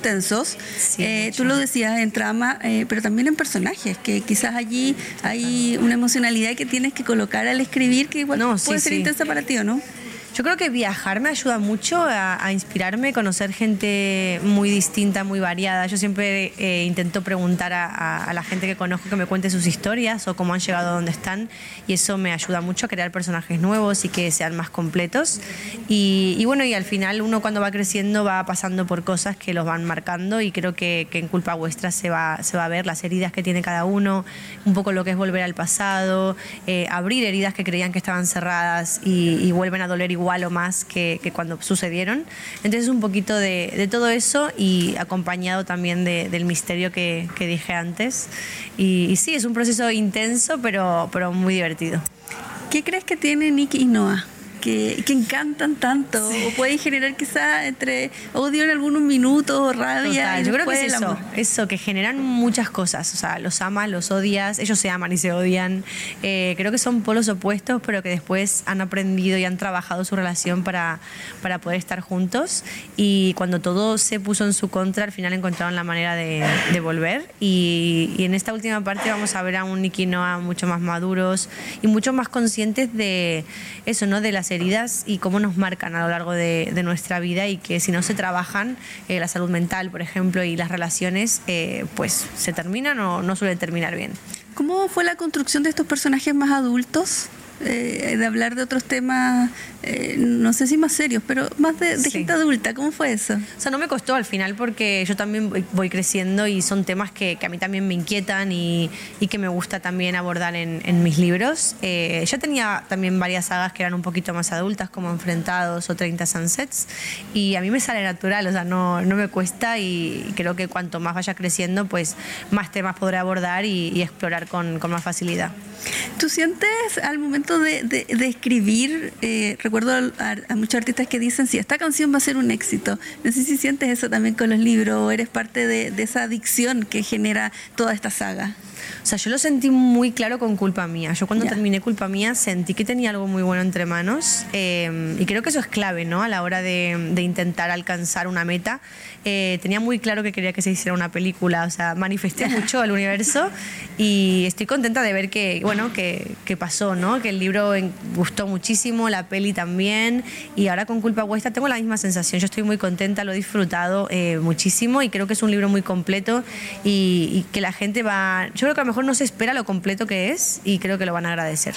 intensos. Sí, Tú lo decías en trama, pero también en personajes, que quizás allí hay una emocionalidad que tienes que colocar al escribir que igual puede ser intensa para ti, ¿o no? Yo creo que viajar me ayuda mucho a inspirarme, conocer gente muy distinta, muy variada. Yo siempre intento preguntar a la gente que conozco que me cuente sus historias o cómo han llegado a donde están, y eso me ayuda mucho a crear personajes nuevos y que sean más completos. Y bueno, y al final uno cuando va creciendo va pasando por cosas que los van marcando, y creo que en Culpa Vuestra se va a ver las heridas que tiene cada uno, un poco lo que es volver al pasado, abrir heridas que creían que estaban cerradas y vuelven a doler igual o más que cuando sucedieron. Entonces un poquito de todo eso, y acompañado también del misterio que dije antes. Y sí, es un proceso intenso, pero muy divertido. ¿Qué crees que tiene Nick y Noah que encantan tanto? Sí. O pueden generar quizás entre odio en algunos minutos, rabia. Total, yo creo que es eso, que generan muchas cosas. O sea, los amas, los odias, ellos se aman y se odian. Creo que son polos opuestos, pero que después han aprendido y han trabajado su relación para poder estar juntos. Y cuando todo se puso en su contra, al final encontraron la manera de volver. Y en esta última parte vamos a ver a un Nick y Noah mucho más maduros y mucho más conscientes de eso, ¿no? De las heridas y cómo nos marcan a lo largo de nuestra vida, y que si no se trabajan, la salud mental, por ejemplo, y las relaciones, pues se terminan o no suelen terminar bien. ¿Cómo fue la construcción de estos personajes más adultos? De hablar de otros temas, no sé si más serios, pero más de gente adulta. ¿Cómo fue eso? O sea, no me costó al final, porque yo también voy creciendo y son temas que a mí también me inquietan y que me gusta también abordar en mis libros. Ya tenía también varias sagas que eran un poquito más adultas, como Enfrentados o 30 Sunsets, y a mí me sale natural, o sea, no me cuesta, y creo que cuanto más vaya creciendo, pues más temas podré abordar y explorar con más facilidad. ¿Tú sientes al momento de escribir, recuerdo a muchos artistas que dicen, si esta canción va a ser un éxito? No sé si sientes eso también con los libros, o eres parte de esa adicción que genera toda esta saga. O sea, yo lo sentí muy claro con Culpa Mía. Yo cuando terminé Culpa Mía sentí que tenía algo muy bueno entre manos, y creo que eso es clave, ¿no? A la hora de intentar alcanzar una meta. Tenía muy claro que quería que se hiciera una película, o sea, manifesté mucho al universo, y estoy contenta de ver que pasó, ¿no? Que el libro gustó muchísimo, la peli también, y ahora con Culpa Vuestra tengo la misma sensación. Yo estoy muy contenta, lo he disfrutado muchísimo, y creo que es un libro muy completo, y que la gente va... Yo creo que a lo mejor no se espera lo completo que es, y creo que lo van a agradecer.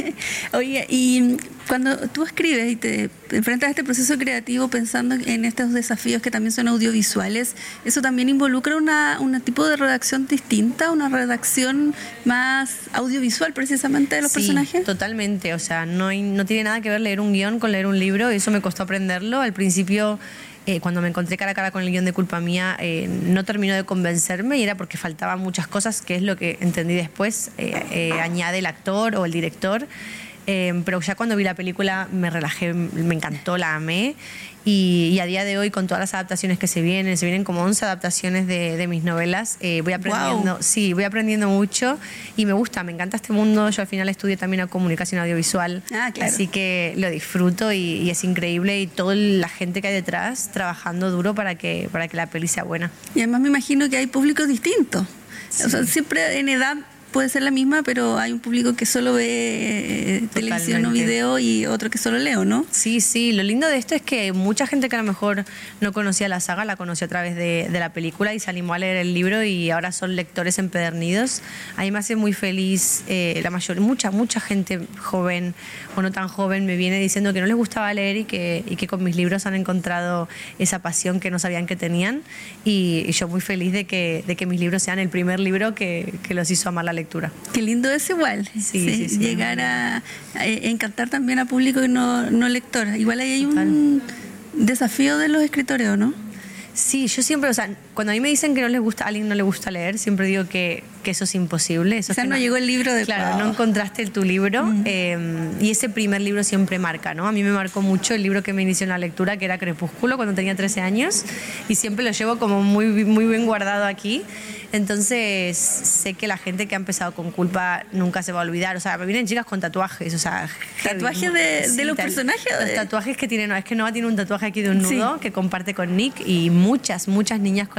Oye, y cuando tú escribes y te enfrentas a este proceso creativo pensando en estos desafíos que también son audiovisuales, ¿eso también involucra un tipo de redacción distinta, una redacción más audiovisual precisamente de los personajes? Totalmente, o sea, no tiene nada que ver leer un guión con leer un libro, y eso me costó aprenderlo. Al principio, cuando me encontré cara a cara con el guión de Culpa Mía, no terminó de convencerme, y era porque faltaban muchas cosas, que es lo que entendí después, añade el actor o el director. Pero ya cuando vi la película me relajé, me encantó, la amé, y a día de hoy, con todas las adaptaciones que se vienen como 11 adaptaciones de mis novelas, voy aprendiendo, voy aprendiendo mucho, y me encanta este mundo. Yo al final estudié también comunicación audiovisual, claro. Así que lo disfruto, y es increíble, y toda la gente que hay detrás trabajando duro para que la peli sea buena. Y además me imagino que hay públicos distintos, o sea, siempre en edad puede ser la misma, pero hay un público que solo ve televisión o video, y otro que solo lee, ¿no? Sí, lo lindo de esto es que mucha gente que a lo mejor no conocía la saga, la conoció a través de la película y se animó a leer el libro, y ahora son lectores empedernidos. A mí me hace muy feliz, mucha gente joven o no tan joven me viene diciendo que no les gustaba leer, y que con mis libros han encontrado esa pasión que no sabían que tenían, y yo muy feliz de que mis libros sean el primer libro que los hizo amar la lectura. Qué lindo es igual, sí, llegar a encantar también a público y no lector. Igual ahí hay un desafío de los escritores, ¿o no? Sí, yo siempre, o sea, cuando a mí me dicen que a alguien no le gusta leer, siempre digo que eso es imposible. Eso no llegó el libro de... Claro, no encontraste tu libro, y ese primer libro siempre marca, ¿no? A mí me marcó mucho el libro que me inició en la lectura, que era Crepúsculo, cuando tenía 13 años, y siempre lo llevo como muy, muy bien guardado aquí. Entonces sé que la gente que ha empezado con Culpa nunca se va a olvidar. O sea, me vienen chicas con tatuajes, o sea... ¿Tatuajes de los personajes? Los tatuajes que tienen, es que Noah tiene un tatuaje aquí de un nudo que comparte con Nick, y muchas niñas con